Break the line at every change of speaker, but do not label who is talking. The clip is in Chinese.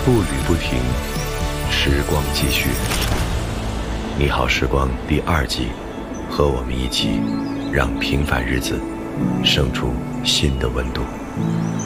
步履不停，时光继续。你好，时光第2季，和我们一起，让平凡日子生出新的温度。